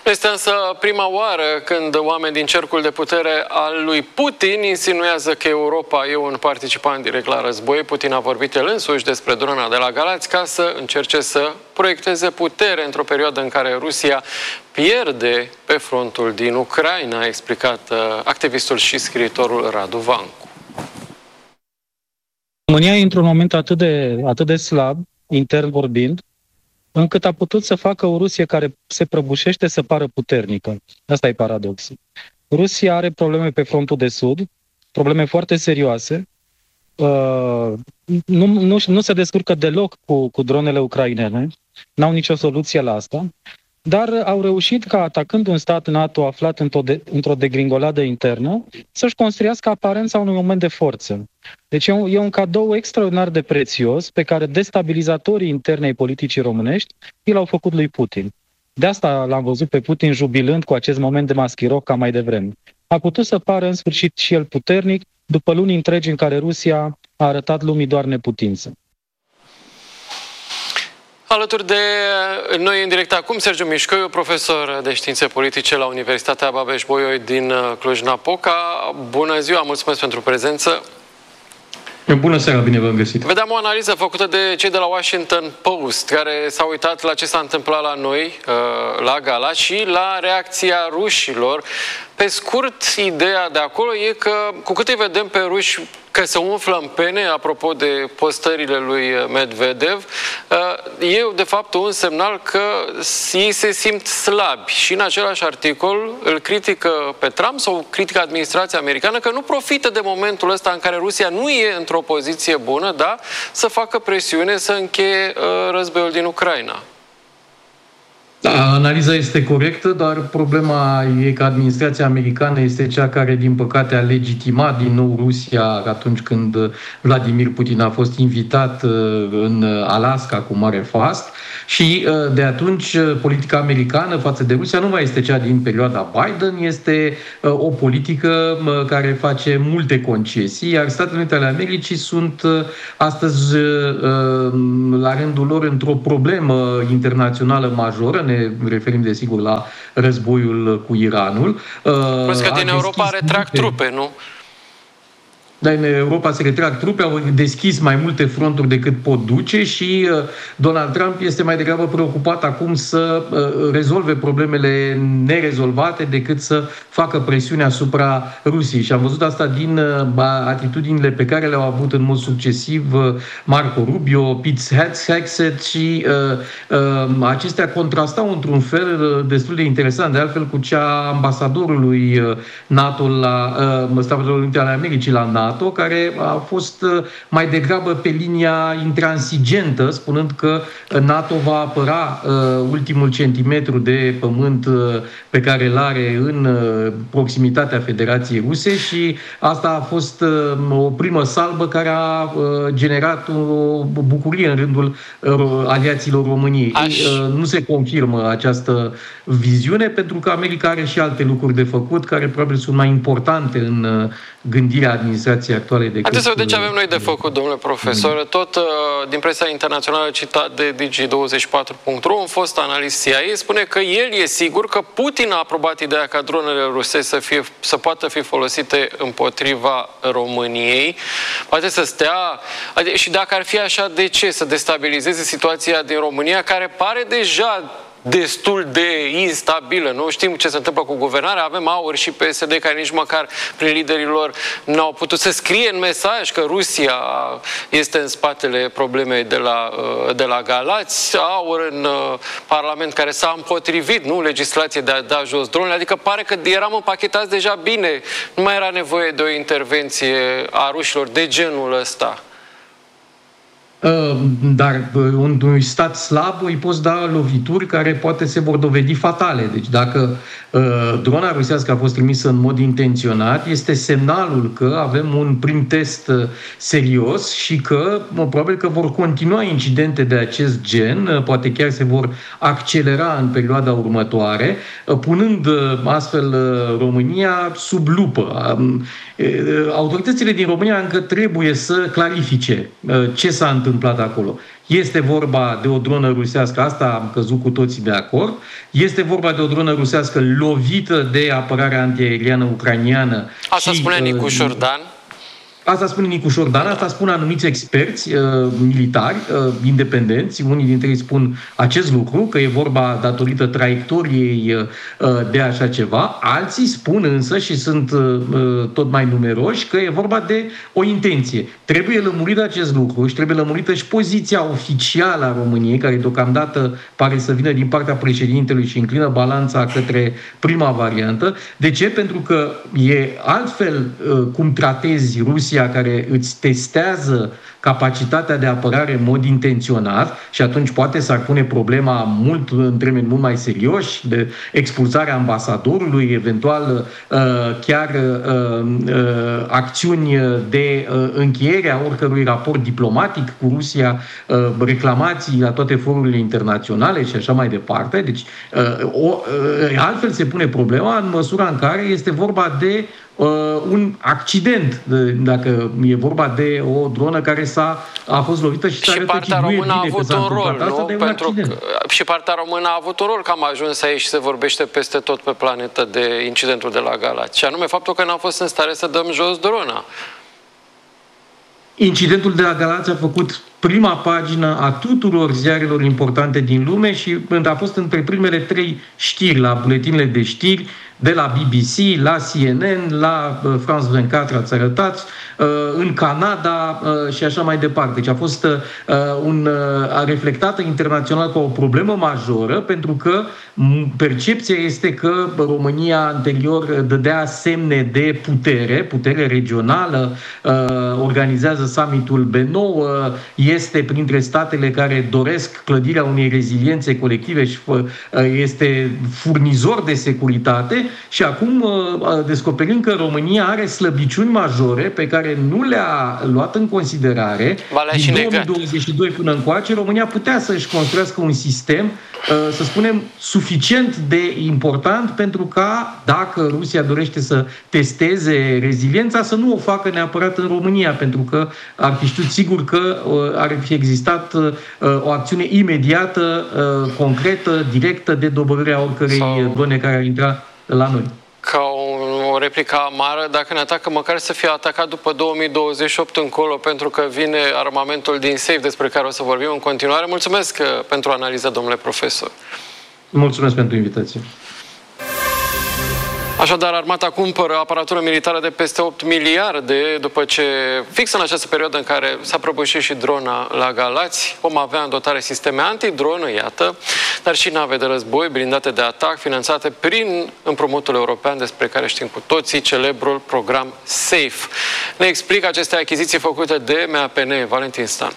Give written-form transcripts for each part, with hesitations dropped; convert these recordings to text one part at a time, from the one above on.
Nu este însă prima oară când oameni din cercul de putere al lui Putin insinuează că Europa e un participant direct la război. Putin a vorbit el însuși despre drona de la Galați ca să încerce să proiecteze putere într-o perioadă în care Rusia pierde pe frontul din Ucraina, a explicat activistul și scriitorul Radu Vancu. România e într-un moment atât de slab, intern vorbind, încât a putut să facă o Rusie care se prăbușește să pară puternică. Asta e paradoxul. Rusia are probleme pe frontul de sud, probleme foarte serioase, nu se descurcă deloc cu dronele ucrainene, n-au nicio soluție la asta, dar au reușit ca, atacând un stat NATO aflat într-o degringoladă internă, să-și construiască aparența unui moment de forță. Deci e un cadou extraordinar de prețios pe care destabilizatorii interne ai politicii românești i l-au făcut lui Putin. De asta l-am văzut pe Putin jubilând cu acest moment de maschiroc ca mai devreme. A putut să pară în sfârșit și el puternic după luni întregi în care Rusia a arătat lumii doar neputință. Alături de noi în direct acum, Sergiu Mișcoiu, profesor de științe politice la Universitatea Babeș-Bolyai din Cluj-Napoca. Bună ziua, mulțumesc pentru prezență. Bună seara, bine v-am găsit. Vedeam o analiză făcută de cei de la Washington Post, care s-au uitat la ce s-a întâmplat la noi, la Galați, și la reacția rușilor. Pe scurt, ideea de acolo e că cu cât îi vedem pe ruși că se umflă în pene, apropo de postările lui Medvedev, e de fapt un semnal că ei se simt slabi. Și în același articol îl critică pe Trump sau critică administrația americană că nu profită de momentul ăsta în care Rusia nu e într-o poziție bună, da, să facă presiune să încheie războiul din Ucraina. Da, analiza este corectă, dar problema e că administrația americană este cea care, din păcate, a legitimat din nou Rusia atunci când Vladimir Putin a fost invitat în Alaska cu mare fast și de atunci politica americană față de Rusia nu mai este cea din perioada Biden, este o politică care face multe concesii, iar Statele Unite ale Americii sunt astăzi la rândul lor într-o problemă internațională majoră. Ne referim, desigur, la războiul cu Iranul. Plus că din Europa retrag trupe, nu? Dar în Europa se retrag trupe, au deschis mai multe fronturi decât pot duce și Donald Trump este mai degrabă preocupat acum să rezolve problemele nerezolvate decât să facă presiune asupra Rusiei. Și am văzut asta din atitudinile pe care le-au avut în mod succesiv Marco Rubio, Pete Hegseth și acestea contrastau într-un fel destul de interesant, de altfel cu cea ambasadorului NATO la Statele Unite ale Americii la NATO, care a fost mai degrabă pe linia intransigentă, spunând că NATO va apăra ultimul centimetru de pământ pe care îl are în proximitatea Federației Ruse și asta a fost o primă salbă care a generat o bucurie în rândul aliaților României. Nu se confirmă această viziune pentru că America are și alte lucruri de făcut care probabil sunt mai importante în gândirea administrației actuale decât... Haideți să vedem ce avem noi de făcut, domnule profesor. Tot din presa internațională citat de Digi24.ro, un fost analist CIA spune că el e sigur că Putin a aprobat ideea ca dronele rusești să poată fi folosite împotriva României. Poate să stea... Și dacă ar fi așa, de ce? Să destabilizeze situația din România, care pare deja destul de instabilă. Nu știm ce se întâmplă cu guvernarea. Avem AUR și PSD care nici măcar prin liderii lor n-au putut să scrie în mesaj că Rusia este în spatele problemei de la Galați. AUR în Parlament care s-a împotrivit, nu, legislație de a da jos dronele. Adică pare că eram împachetați deja bine. Nu mai era nevoie de o intervenție a rușilor de genul ăsta. Dar unui stat slab îi poți da lovituri care poate se vor dovedi fatale. Deci dacă drona rusească a fost trimisă în mod intenționat, este semnalul că avem un prim test serios și că probabil că vor continua incidente de acest gen, poate chiar se vor accelera în perioada următoare, punând astfel România sub lupă. Autoritățile din România încă trebuie să clarifice ce s-a întâmplat acolo. Este vorba de o dronă rusească, asta am căzut cu toții de acord. Este vorba de o dronă rusească lovită de apărarea antiaeriană ucraniană. Asta spune Nicu Șordan. Asta spune Nicu Șordan, asta spun anumiți experți militari independenți. Unii dintre ei spun acest lucru, că e vorba datorită traiectoriei de așa ceva. Alții spun însă, și sunt tot mai numeroși, că e vorba de o intenție. Trebuie lămurit acest lucru și trebuie lămurită și poziția oficială a României, care deocamdată pare să vină din partea președintelui și înclină balanța către prima variantă. De ce? Pentru că e altfel cum tratezi Rusia, care îți testează capacitatea de apărare în mod intenționat și atunci poate s-ar pune problema în termeni mult mai serioși de expulzarea ambasadorului, eventual chiar acțiuni de încheiere a oricărui raport diplomatic cu Rusia, reclamații la toate forurile internaționale și așa mai departe. Deci, altfel se pune problema în măsura în care este vorba de un accident, dacă e vorba de o dronă care a fost lovită și partea română a avut un rol, nu? Pentru că și partea română a avut un rol că am ajuns aici și se vorbește peste tot pe planetă de incidentul de la Galați. Și anume faptul că n-am fost în stare să dăm jos drona. Incidentul de la Galați a făcut prima pagină a tuturor ziarelor importante din lume și a fost între primele 3 știri la buletinele de știri, de la BBC, la CNN, la France 24, ați arătat, în Canada și așa mai departe. Deci a fost a reflectată internațional ca o problemă majoră, pentru că percepția este că România anterior dădea semne de putere regională, organizează summitul B9, este printre statele care doresc clădirea unei reziliențe colective și este furnizor de securitate și acum descoperim că România are slăbiciuni majore pe care nu le-a luat în considerare. Din 2022 până încoace, România putea să-și construiască un sistem, să spunem, suficient de important pentru ca, dacă Rusia dorește să testeze reziliența, să nu o facă neapărat în România, pentru că ar fi știut sigur că ar fi existat o acțiune imediată, concretă, directă de doborâre a oricărei drone care ar intra la noi. Ca o replică amară, dacă ne atacă, măcar să fie atacat după 2028 încolo, pentru că vine armamentul din SAFE, despre care o să vorbim în continuare. Mulțumesc pentru analiză, domnule profesor. Mulțumesc pentru invitație. Așadar, armata cumpără aparatură militară de peste 8 miliarde după ce, fix în această perioadă în care s-a prăbușit și drona la Galați, vom avea în dotare sisteme antidronă, iată, dar și nave de război blindate de atac, finanțate prin împrumutul european, despre care știm cu toții, celebrul program SAFE. Ne explică aceste achiziții făcute de MAPN, Valentin Stan.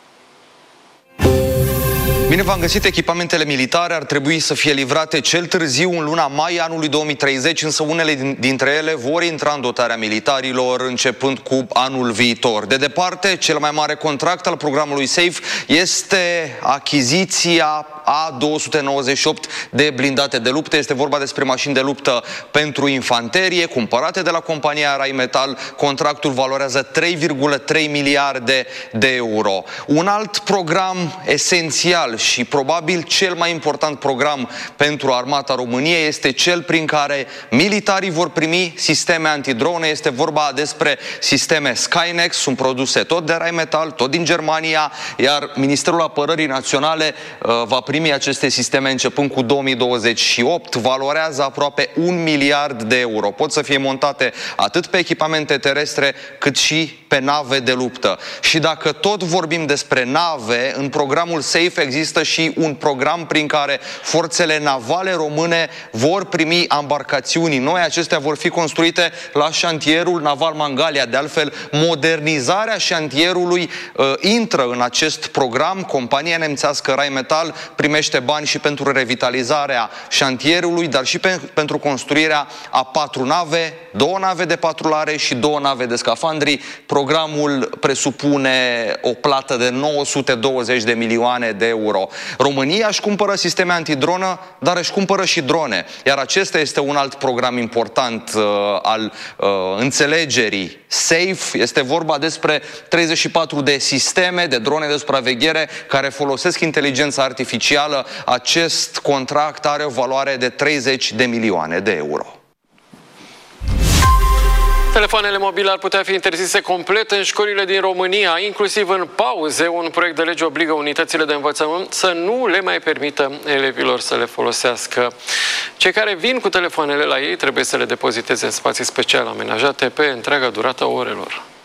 Bine v-am găsit, echipamentele militare ar trebui să fie livrate cel târziu în luna mai anului 2030, însă unele dintre ele vor intra în dotarea militarilor începând cu anul viitor. De departe, cel mai mare contract al programului SAFE este achiziția A298 de blindate de luptă. Este vorba despre mașini de luptă pentru infanterie, cumpărate de la compania Rheinmetall. Contractul valorează 3,3 miliarde de euro. Un alt program esențial și probabil cel mai important program pentru armata României este cel prin care militarii vor primi sisteme antidrone. Este vorba despre sisteme Skynex, sunt produse tot de Rheinmetall, tot din Germania, iar Ministerul Apărării Naționale va primi aceste sisteme începând cu 2028. Valorează aproape 1 miliard de euro. Pot să fie montate atât pe echipamente terestre cât și pe nave de luptă. Și dacă tot vorbim despre nave, în programul SAFE există și un program prin care forțele navale române vor primi ambarcațiuni noi. Acestea vor fi construite la șantierul naval Mangalia. De altfel, modernizarea șantierului intră în acest program. Compania nemțească Rheinmetall primește bani și pentru revitalizarea șantierului, dar și pentru construirea a 4 nave, 2 nave de patrulare și 2 nave de scafandri. Programul presupune o plată de 920 de milioane de euro. euro. România își cumpără sisteme antidronă, dar își cumpără și drone. Iar acesta este un alt program important al înțelegerii SAFE. Este vorba despre 34 de sisteme de drone de supraveghere care folosesc inteligența artificială. Acest contract are o valoare de 30 de milioane de euro. Telefoanele mobile ar putea fi interzise complet în școlile din România, inclusiv în pauze. Un proiect de lege obligă unitățile de învățământ să nu le mai permită elevilor să le folosească. Cei care vin cu telefoanele la ei trebuie să le depoziteze în spații special amenajate pe întreaga durată orelor.